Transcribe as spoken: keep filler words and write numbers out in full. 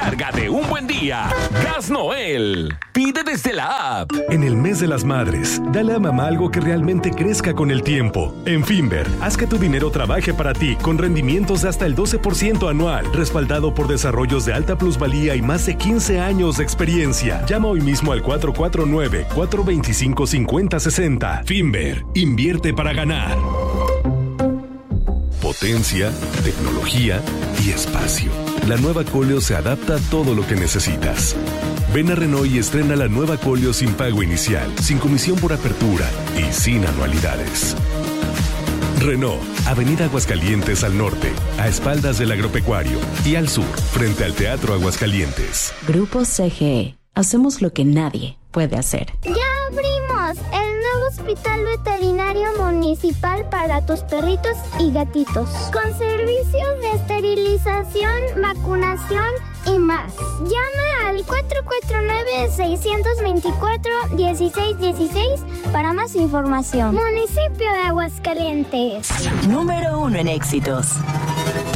recarga de un buen día. Gas Noel. Pide desde la app. En el mes de las madres, dale a mamá algo que realmente crezca con el tiempo. En Finver, haz que tu dinero trabaje para ti con rendimientos de hasta el doce por ciento anual, respaldado por desarrollos de alta plusvalía y más de quince años de experiencia. Llama hoy mismo al cuatro cuatro nueve, cuatro dos cinco, cinco cero seis cero. Finver, invierte para ganar. Potencia, tecnología y espacio. La nueva Coleo se adapta a todo lo que necesitas. Ven a Renault y estrena la nueva Coleo sin pago inicial, sin comisión por apertura y sin anualidades. Renault, Avenida Aguascalientes al norte, a espaldas del agropecuario, y al sur, frente al Teatro Aguascalientes. Grupo C G E. Hacemos lo que nadie puede hacer. ¡Ya abrimos! El nuevo hospital veterinario municipal para tus perritos y gatitos. Con servicios de esterilización, vacunación y más. Llama al cuatro cuatro nueve, seis dos cuatro, uno seis uno seis para más información. Municipio de Aguascalientes. Número uno en éxitos.